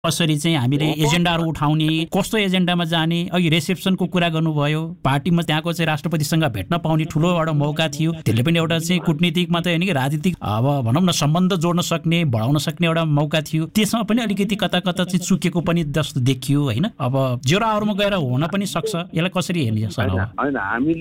कसरी चाहिँ हामीले एजेन्डाहरू उठाउने, कस्तो एजेन्डामा जाने, अघि रिसेप्सनको कुरा गर्नुभयो, पार्टीमा त्यहाँको चाहिँ राष्ट्रपतिसँग भेट्न पाउने ठुलो एउटा मौका थियो। त्यसले पनि एउटा चाहिँ कुटनीतिक मात्रै होइन कि राजनीतिक अब भनौँ न सम्बन्ध जोड्न सक्ने, बढाउन सक्ने एउटा मौका थियो। त्यसमा पनि अलिकति कता कता चाहिँ चुकेको पनि जस्तो देखियो होइन। अब जोराहरूमा गएर हुन पनि सक्छ, यसलाई कसरी हेर्ने सर? होइन,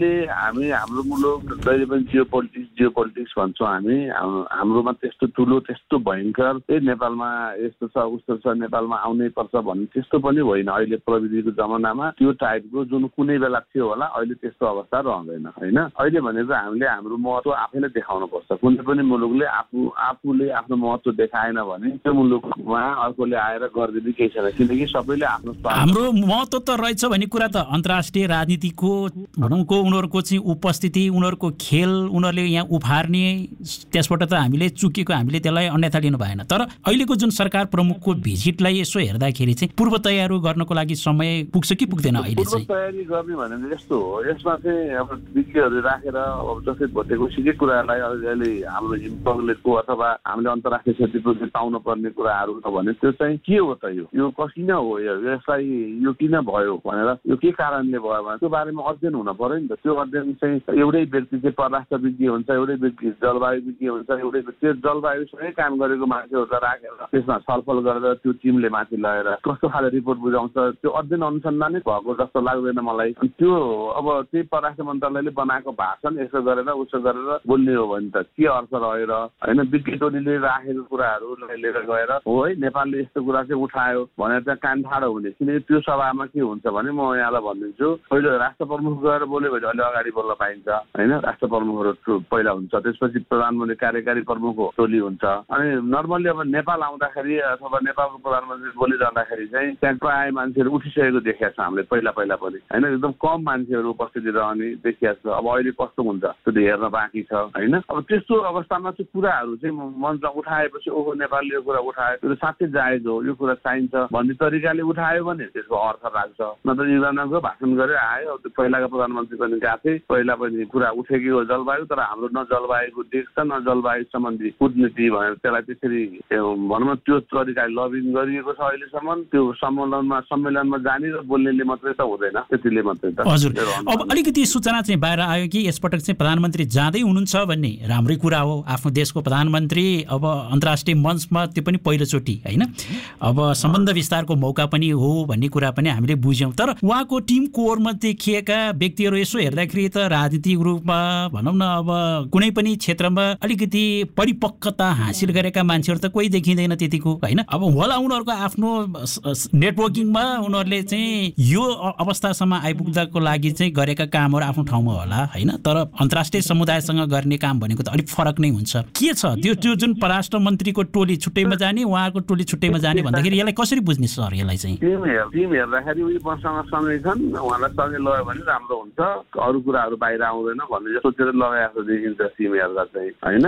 हाम्रो मुलुक जहिले पनि जियोपोलिटिक्स भन्छौँ हामी। हाम्रोमा त्यस्तो ठुलो त्यस्तो भयङ्कर नेपालमा यस्तो छ उस्तो छ, नेपालमा आउनै पर्छ भन्ने त्यस्तो पनि होइन। अहिले प्रविधिको जमानामा त्यो टाइपको जुन कुनै बेला थियो होला, अहिले त्यस्तो अवस्था रहँदैन होइन। अहिले भनेको हामीले हाम्रो महत्त्व आफैले देखाउनु पर्छ। कुनै पनि मुलुकले आफूले आफ्नो महत्त्व देखाएन भने त्यो मुलुकमा अर्कोले आएर गरिदिने केही छैन, किनकि सबैले आफ्नो हाम्रो महत्त्व त रहेछ भन्ने कुरा त अन्तर्राष्ट्रिय राजनीतिको भनौँ उनीहरूको चाहिँ उपस्थिति, उनीहरूको खेल, उनीहरूले यहाँ उफार्ने, त्यसबाट त हामीले चुकेको, हामीले त्यसलाई अन्यथा लिनु भएन। तर अहिलेको जुन सरकार प्रमुखको भिजिटलाई यसो हेर्दाखेरि चाहिँ पूर्व तयारी गर्नको लागि समय पुग्छ कि पुग्दैन? अहिले चाहिँ तयारी गर्ने भनेको यस्तो हो, यसमा चाहिँ अब विज्ञहरू राखेर अब जस्तै भोटेको सिकै कुरालाई अहिले हाम्रो हिमप्रगतिको अथवा हामीले अन्तर्राष्ट्रिय क्षतिपूर्ति पाउनु पर्ने कुराहरू त भने त्यो चाहिँ के हो त, यो किन हो, यसलाई यो किन भयो भनेर यो के कारणले भयो भने त्यो बारेमा अध्ययन हुन पर्यो नि त। त्यो अध्ययन चाहिँ एउटै व्यक्ति चाहिँ परराष्ट्र विज्ञ हुन्छ, एउटै व्यक्ति जलवायु विज्ञ हुन्छ, एउटै व्यक्ति जलवायुसँगै काम गरेको मान्छेहरूलाई राखेर त्यसमा छलफल गरेर त्यो टिमले माथि लगेर कस्तो खाले रिपोर्ट बुझाउँछ, त्यो अध्ययन अनुसन्धानै भएको जस्तो लाग्दैन मलाई। त्यो अब त्यही परराष्ट्र मन्त्रालयले बनाएको भाषण यसो गरेर उसो गरेर बोल्ने हो भने त के अर्थ रहेर होइन। विज्ञ टोलीले राखेको कुराहरूलाई लिएर गएर हो है नेपालले यस्तो कुरा चाहिँ उठायो भनेर चाहिँ कान ठाडो हुने, किनकि त्यो सभामा के हुन्छ भने म यहाँलाई भनिदिन्छु, पहिलो राष्ट्र प्रमुख गएर बोल्यो भने अलि अगाडि बोल्न पाइन्छ होइन। राष्ट्र प्रमुखहरू पहिला हुन्छ, त्यसपछि प्रधानमन्त्री कार्यकारी प्रमुखको टोली हुन्छ। अनि नर्मल्ली अब नेपाल आउँदाखेरि अथवा नेपालको प्रधानमन्त्री बोलिरहँदाखेरि चाहिँ त्यहाँ प्रायः मान्छेहरू उठिसकेको देखिएको छ हामीले पहिला पनि होइन। एकदम कम मान्छेहरू उपस्थिति रहने देखिएको छ। अब अहिले कस्तो हुन्छ त्यो हेर्न बाँकी छ होइन। अब त्यस्तो अवस्थामा चाहिँ कुराहरू चाहिँ मञ्च उठाएपछि ओहो नेपालले यो कुरा उठायो, त्यो साँच्चै जायज हो, यो कुरा चाहिन्छ भन्ने तरिकाले उठायो भने त्यसको अर्थ राख्छ। नत्र युवानको भाषण गरेर आयो, पहिलाको प्रधानमन्त्री पनि गएको थिए, पहिला पनि कुरा उठेकै हो जलवायु, तर हाम्रो न जलवायुको देख्छ न जलवायु सम्बन्धी कूटनीति भनेर त्यसलाई त्यसरी भनौँ त्यो तरिकाले लबिङ गरिएको छ अहिलेसम्म। त्यो सम्मेलनमा जाने र बोल्नेले मात्रै त हुँदैन, त्यतिले मात्रै त। हजुर, अब अलिकति सूचना चाहिँ बाहिर आयो कि यसपटक चाहिँ प्रधानमन्त्री जाँदै हुनुहुन्छ भन्ने राम्रै कुरा हो। आफ्नो देशको प्रधानमन्त्री अब अन्तर्राष्ट्रिय मञ्चमा त्यो पनि पहिलोचोटि होइन। अब सम्बन्ध विस्तारको मौका पनि हो भन्ने कुरा पनि हामीले बुझ्यौँ। तर उहाँको टिम कोरमा देखिएका व्यक्तिहरू यसो हेर्दाखेरि त राजनीतिक रूपमा भनौँ न अब कुनै पनि क्षेत्रमा अलिकति परिपक्वता हासिल गरेका मान्छेहरू त कोही देखिँदैन त्यतिको होइन। अब होला उनीहरूको आफ्नो नेटवर्किङमा उनीहरूले चाहिँ यो अवस्थासम्म आइपुग्दाको लागि चाहिँ गरेका कामहरू आफ्नो ठाउँमा होला होइन। तर अन्तर्राष्ट्रिय समुदायसँग गर्ने काम भनेको त अलिक फरक नै हुन्छ। के छ त्यो जुन परराष्ट्र मन्त्रीको टोली छुट्टैमा जाने, उहाँको टोली छुट्टैमा जाने भन्दाखेरि यसलाई कसरी बुझ्ने सर? यसलाई चाहिँ टिम हेर्दाखेरि उही मसँग सँगै छन्, उहाँलाई सँगै लग्यो भने राम्रो हुन्छ, अरू कुराहरू बाहिर आउँदैन भन्ने सोचेर लगाएको देखिन्छ टिम हेर्दा चाहिँ होइन।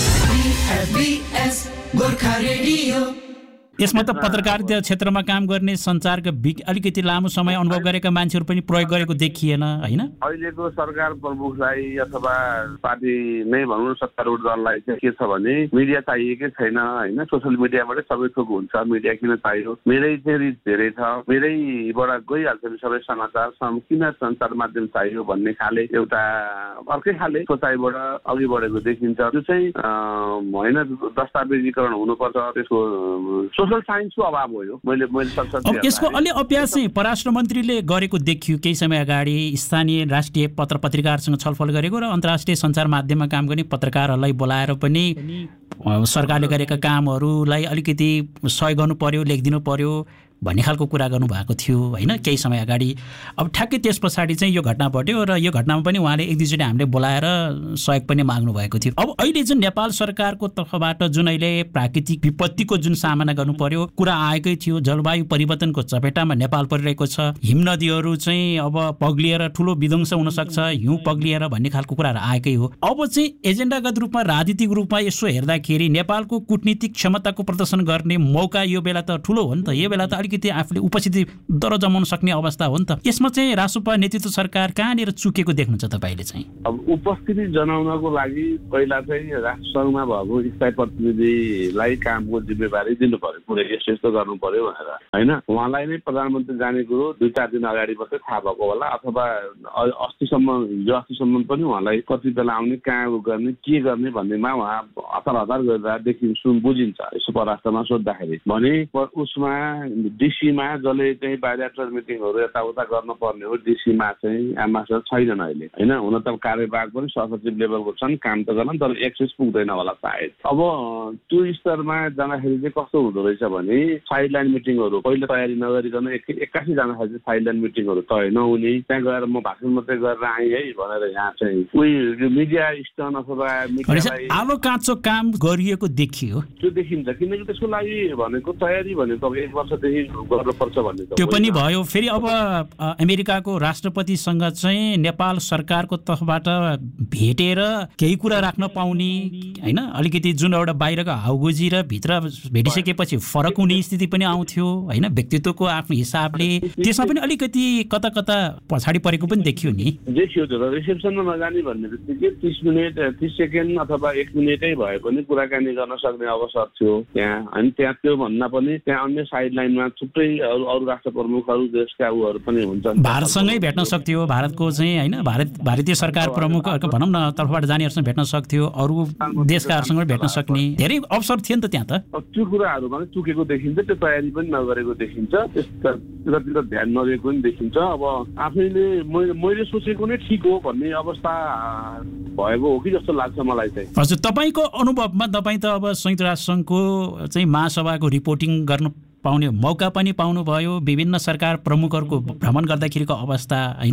यसमा त पत्रकारिता क्षेत्रमा काम गर्ने सञ्चारका अलिकति लामो समय अनुभव गरेका मान्छेहरू पनि प्रयोग गरेको देखिएन होइन। अहिलेको सरकार प्रमुखलाई अथवा पार्टी नै भनौँ सत्तारूढ दललाई चाहिँ के छ भने मिडिया चाहिएकै छैन होइन। सोसियल मिडियाबाटै सबै थोक हुन्छ, मिडिया किन चाहियो, मेरै चाहिँ रिच धेरै छ, मेरैबाट गइहाल्छ सबै समाचार, किन सञ्चार माध्यम चाहियो भन्ने खाले एउटा अर्कै खाले सोचाइबाट अघि बढेको देखिन्छ। त्यो चाहिँ होइन दस्तावेजीकरण हुनुपर्छ, त्यसको सोशल साइन्सको अभाव हो। यसको अलि अभ्यास चाहिँ परराष्ट्र मन्त्रीले गरेको देखियो केही समय अगाडि, स्थानीय राष्ट्रिय पत्र पत्रिकाहरूसँग छलफल गरेको र अन्तर्राष्ट्रिय सञ्चार माध्यममा काम गर्ने पत्रकारहरूलाई बोलाएर पनि सरकारले गरेका कामहरूलाई अलिकति सहयोग गर्नु पर्यो, लेखिदिनु पर्यो भन्ने खालको कुरा गर्नुभएको थियो होइन केही समय अगाडि। अब ठ्याक्कै त्यस पछाडि चाहिँ यो घटना घट्यो र यो घटनामा पनि उहाँले एक दुईचोटि हामीले बोलाएर सहयोग पनि माग्नु भएको थियो। अब अहिले जुन नेपाल सरकारको तर्फबाट जुन अहिले प्राकृतिक विपत्तिको जुन सामना गर्नु पर्यो कुरा आएकै थियो, जलवायु परिवर्तनको चपेटामा नेपाल परिरहेको छ, हिमनदीहरू चाहिँ अब पग्लिएर ठुलो विध्वंस हुन सक्छ, हिउँ पग्लिएर भन्ने खालको कुराहरू आएकै हो। अब चाहिँ एजेन्डागत रूपमा राजनीतिक रूपमा यसो हेर्दाखेरि नेपालको कूटनीतिक क्षमताको प्रदर्शन गर्ने मौका यो बेला त ठुलो हो नि त। यो बेला त अलिकति आफूले उपस्थिति दर जमाउन सक्ने अवस्था हो नि त। यसमा चाहिँ रासोपा नेतृत्व सरकार कहाँनिर चुकेको देख्नुहुन्छ तपाईँले चाहिँ? अब उपस्थिति जनाउनको लागि पहिला चाहिँ राष्ट्रसङ्घमा भएको स्थायी प्रतिनिधिलाई कामको जिम्मेवारी दिनु पर्यो, पुरै यस्तो गर्नु पर्यो भनेर होइन। उहाँलाई नै प्रधानमन्त्री जाने कुरो 2-4 दिन अगाडि मात्रै थाहा भएको होला, अथवा हिजो अस्तिसम्म पनि उहाँलाई कति बेला आउने, कहाँ गर्ने, के गर्ने भन्नेमा उहाँ हतार देखिन्छ, बुझिन्छ यसो परराष्ट्रमा सोद्धाखेरि। भने उसमा डिसीमा जसले चाहिँ बायोलेटरल मिटिङहरू यताउता गर्नुपर्ने हो, डिसीमा चाहिँ एम्बासडर छैनन् अहिले होइन। हुन त कार्यवाहक पनि सहसचिव लेभलको छन्, काम त गर्छन्, तर एक्सेस पुग्दैन होला सायद। अब त्यो स्तरमा जाँदाखेरि चाहिँ कस्तो हुँदो रहेछ भने साइडलाइन मिटिङहरू पहिले तयारी नगरिकन 81 जाँदाखेरि चाहिँ साइडलाइन मिटिङहरू तय नहुने, त्यहाँ गएर म भाषण मात्रै गरेर आएँ है भनेर यहाँ चाहिँ उही मिडिया स्टन अथवा मिडियालाई आलो काँचो काम गरिएको देखियो, त्यो देखिन्छ। किनकि त्यसको लागि भनेको तयारी भनेको अब 1 वर्षदेखि गर्नुपर्छ भन्ने त्यो पनि भयो। फेरि अब अमेरिकाको राष्ट्रपतिसँग चाहिँ नेपाल सरकारको तर्फबाट भेटेर केही कुरा राख्न पाउने होइन, अलिकति जुन एउटा बाहिरको हाउगुजी र भित्र भेटिसकेपछि फरक हुने स्थिति पनि आउँथ्यो होइन, व्यक्तित्वको आफ्नो हिसाबले। त्यसमा पनि अलिकति कता कता पछाडि परेको पनि देखियो नि। देखियो त्यो रिसेप्सनमा नजाने भन्ने बित्तिकै 30 मिनट 30 सेकेन्ड अथवा 1 मिनटै भए पनि कुराकानी गर्न सक्ने अवसर थियो त्यहाँ। अनि त्यहाँ त्यो भन्दा पनि त्यहाँ अन्य साइड लाइनमा थुप्रै अरू राष्ट्र प्रमुखहरू देशका उहरू पनि हुन्छन्, भारतसँगै भेट्न सक्थ्यो, भारतको चाहिँ होइन भारतीय सरकार प्रमुख भनौँ न तर्फबाट जानेहरूसँग भेट्न सक्थ्यो, अरू देशकाहरूसँग भेट्न सक्ने धेरै अवसर थियो नि त त्यहाँ। त त्यो कुराहरू भने चुकेको देखिन्छ, त्यो तयारी पनि नगरेको देखिन्छ, त्यतातिर ध्यान नदिएको पनि देखिन्छ। अब आफैले मैले सोचेको नै ठिक हो भन्ने अवस्था भएको हो कि जस्तो लाग्छ मलाई चाहिँ। हजुर, तपाईँको अनुभवमा तपाईँ त अब संयुक्त राष्ट्रसङ्घको चाहिँ महासभाको रिपोर्टिङ गर्न पाउने मौका पनि पाउनुभयो, विभिन्न सरकार प्रमुखहरूको भ्रमण गर्दाखेरिको अवस्था होइन।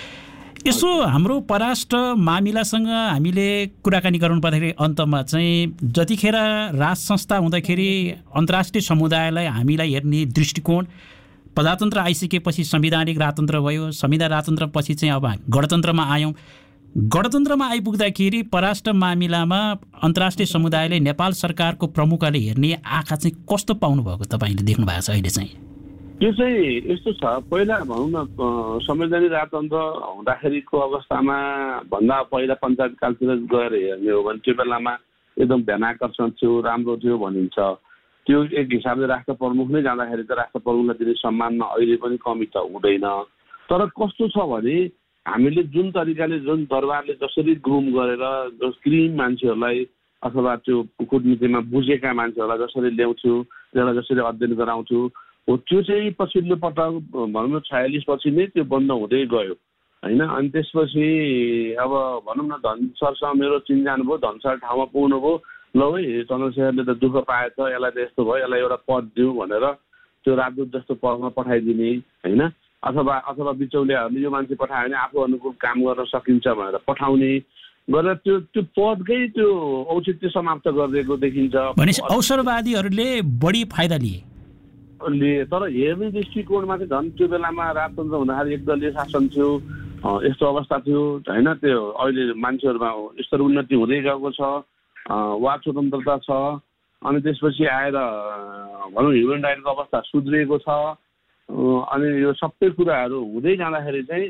यसो हाम्रो परराष्ट्र मामिलासँग हामीले कुराकानी गर्नु पर्दाखेरि अन्तमा चाहिँ जतिखेर राष्ट्र संस्था हुँदाखेरि अन्तर्राष्ट्रिय समुदायलाई हामीलाई हेर्ने दृष्टिकोण प्रजातन्त्र आइसकेपछि संवैधानिक राजतन्त्र भयो, संविधान राजतन्त्रपछि चाहिँ अब गणतन्त्रमा आयौँ। गणतन्त्रमा आइपुग्दाखेरि परराष्ट्र मामिलामा अन्तर्राष्ट्रिय समुदायले नेपाल सरकारको प्रमुखले हेर्ने आँखा चाहिँ कस्तो पाउनुभएको तपाईँले देख्नु भएको छ अहिले चाहिँ? त्यो चाहिँ यस्तो छ, पहिला भनौँ न संवैधानिक राजतन्त्र हुँदाखेरिको अवस्थामा भन्दा पहिला पञ्चायतकालतिर गएर हेर्ने हो भने त्यो बेलामा एकदम ध्यानाकर्षण थियो, राम्रो थियो भनिन्छ। त्यो एक हिसाबले राष्ट्र प्रमुख नै जाँदाखेरि त राष्ट्र प्रमुखलाई दिने सम्मानमा अहिले पनि कमी त हुँदैन। तर कस्तो छ भने हामीले जुन तरिकाले जुन दरबारले जसरी ग्रुम गरेर क्रिम मान्छेहरूलाई अथवा त्यो कूटनीतिमा बुझेका मान्छेहरूलाई जसरी ल्याउँथ्यो, त्यसलाई जसरी अध्ययन गराउँथ्यो, हो त्यो चाहिँ पछिल्लो पटक भनौँ न 46 पछि नै त्यो बन्द हुँदै गयो होइन। अनि त्यसपछि अब भनौँ न धनसरसँग मेरो चिनजान भयो, धनसर ठाउँमा पुग्नुभयो, ल है चन्द्रशेखरले त दुःख पाएछ, यसलाई त यस्तो भयो, यसलाई एउटा पद दिउँ भनेर त्यो राजदूत जस्तो पदमा पठाइदिने होइन, अथवा बिचौलियाहरूले यो मान्छे पठायो भने आफू अनुकूल काम गर्न सकिन्छ भनेर पठाउने गरेर त्यो पदकै त्यो औचित्य समाप्त गरिदिएको देखिन्छ। भनेपछि अवसरवादीहरूले बढी फाइदा लिए। तर हेर्ने दृष्टिकोणमा चाहिँ झन् त्यो बेलामा राजतन्त्र हुँदाखेरि एकदलीय शासन थियो, यस्तो अवस्था थियो होइन। त्यो अहिले मान्छेहरूमा स्तर उन्नति हुँदै गएको छ, वाक स्वतन्त्रता छ, अनि त्यसपछि आएर भनौँ ह्युमन राइटको अवस्था सुध्रिएको छ। अनि यो सबै कुराहरू हुँदै जाँदाखेरि चाहिँ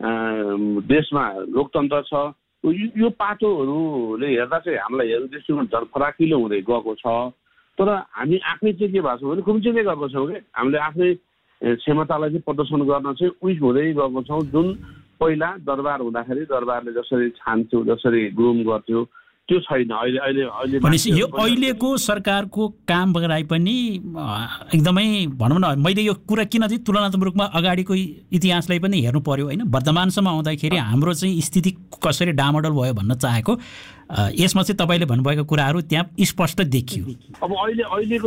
देशमा लोकतन्त्र छ। यो पाटोहरूले हेर्दा चाहिँ हामीलाई हेर्ने दृष्टिकोण झन् फराकिलो हुँदै गएको छ। तर हामी आफै चाहिँ के भएको छ भने खुम्चिँदै गएको छौँ कि हामीले आफ्नै क्षमतालाई चाहिँ प्रदर्शन गर्न चाहिँ विक हुँदै गएको छौँ। जुन पहिला दरबार हुँदाखेरि दरबारले जसरी छान्थ्यो, जसरी ग्रुम गर्थ्यो, त्यो छैन अहिले। भनेपछि यो अहिलेको सरकारको काम गराइ पनि एकदमै भनौँ न, मैले यो कुरा किन चाहिँ तुलनात्मक रूपमा अगाडिको इतिहासलाई पनि हेर्नु पर्यो होइन। वर्तमानसम्म आउँदाखेरि हाम्रो चाहिँ स्थिति कसरी डामाडोल भयो भन्न चाहेको, यसमा चाहिँ तपाईँले भन्नुभएको कुराहरू त्यहाँ स्पष्ट देखियो। अब अहिलेको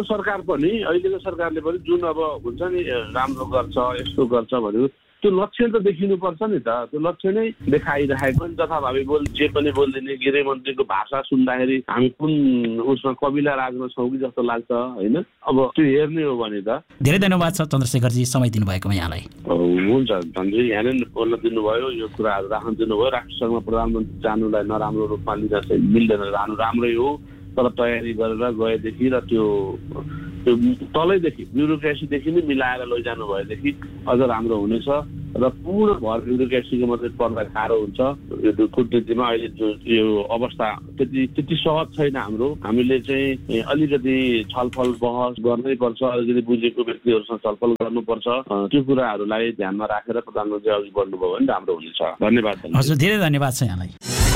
सरकारले पनि जुन अब हुन्छ नि राम्रो गर्छ, यस्तो गर्छ भन्यो, त्यो लक्ष्य त देखिनुपर्छ नि त। त्यो लक्ष्य नै देखाइरहेको नि, जथाभावी जे पनि बोलिदिने। गृहमन्त्रीको भाषा सुन्दाखेरि हामी कुन उसमा कविला राजमा छौँ कि जस्तो लाग्छ होइन। अब त्यो हेर्ने हो भने त। धेरै धन्यवाद छ चन्द्रशेखरजी, समय दिनुभएकोमा यहाँलाई। हुन्छ धनजी, यहाँले बोल्न दिनुभयो, यो कुराहरू राख्न दिनुभयो। राष्ट्रसङ्घमा प्रधानमन्त्री जानुलाई नराम्रो रूपमा लिन चाहिँ मिल्दैन, जानु राम्रै हो, तर तयारी गरेर गएदेखि र त्यो तलैदेखि ब्युरोक्रेसीदेखि नै मिलाएर लैजानु भएदेखि अझ राम्रो हुनेछ र पूर्ण भर ब्युरोक्रेसीको मात्रै पर्दा गाह्रो हुन्छ। यो कूटनीतिमा अहिले यो अवस्था त्यति सहज छैन हाम्रो। हामीले चाहिँ अलिकति छलफल बहस गर्नै पर्छ, अलिकति बुझेको व्यक्तिहरूसँग छलफल गर्नुपर्छ। त्यो कुराहरूलाई ध्यानमा राखेर प्रधानमन्त्री अघि बढ्नुभयो भने राम्रो हुनेछ। धन्यवाद। हजुर, धेरै धन्यवाद छ यहाँलाई।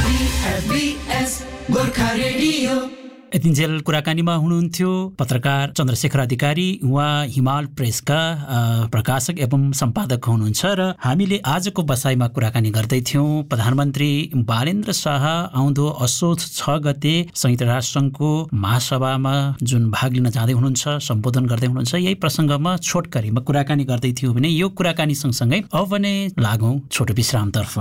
यतिन्जेल कुराकानीमा हुनुहुन्थ्यो पत्रकार चन्द्रशेखर अधिकारी। उहाँ हिमाल प्रेसका प्रकाशक एवं सम्पादक हुनुहुन्छ र हामीले आजको बसाइमा कुराकानी गर्दैथ्यौँ प्रधानमन्त्री बालेन्द्र शाह आउँदो असोज 6 गते संयुक्त राष्ट्रसङ्घको महासभामा जुन भाग लिन जाँदै हुनुहुन्छ, सम्बोधन गर्दै हुनुहुन्छ, यही प्रसङ्गमा छोटकरीमा कुराकानी गर्दै थियौँ भने यो कुराकानी सँगसँगै अब भने लागौँ छोटो विश्रामतर्फ।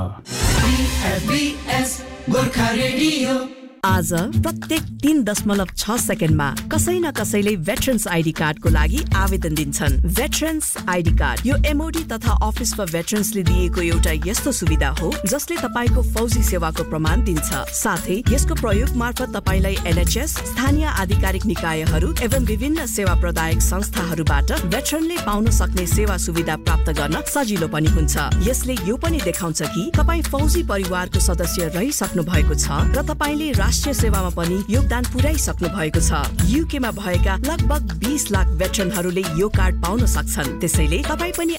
आज प्रत्येक 3.6 सेकेन्डमा कसै न कसैले भेटरन्स आइडी कार्डको लागि आवेदन दिन्छन्। भेटरन्स आइडी कार्ड यो एमओडी तथा अफिस फर भेटरन्सले दिएको एउटा यस्तो सुविधा हो जसले तपाईको फौजी सेवाको प्रमाण दिन्छ। साथै यसको प्रयोग मार्फत तपाईलाई एनएचएस, स्थानीय आधिकारिक निकायहरू एवं विभिन्न सेवा प्रदायक संस्थाहरूबाट भेटरनले पाउन सक्ने सेवा सुविधा प्राप्त गर्न सजिलो पनि हुन्छ। यसले यो पनि देखाउँछ कि तपाई फौजी परिवारको सदस्य रहिसक्नु भएको छ र तपाईले राष्ट्रिय सेवामा पनि योगदान पुर्याइसक्नु भएको छ। युकेमा भएका लगभग 20 लाख भेटरनहरूले यो कार्ड पाउन सक्छन्। त्यसैले तपाई पनि